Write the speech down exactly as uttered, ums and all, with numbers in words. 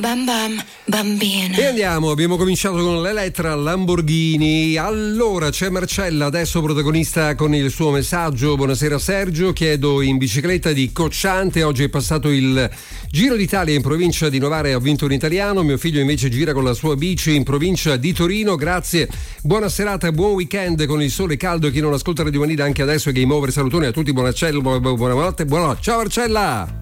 Bam bam, bambina. E andiamo, abbiamo cominciato con l'Elettra Lamborghini. Allora c'è Marcella, adesso protagonista con il suo messaggio. Buonasera Sergio, chiedo in bicicletta di Cocciante. Oggi è passato il Giro d'Italia in provincia di Novara e ha vinto un italiano. Mio figlio invece gira con la sua bici in provincia di Torino. Grazie, buona serata, buon weekend con il sole caldo. Chi non ascolta Radio Manida anche adesso è Game Over. Salutoni a tutti, buona, buona, buonanotte, buonanotte. Ciao Marcella.